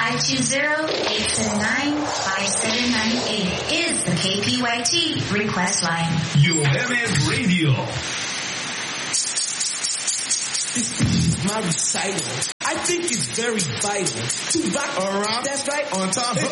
520-879-5798 is the KPYT request line. UMS Radio. My recital. I think it's very vital to rock around. That's right. On top of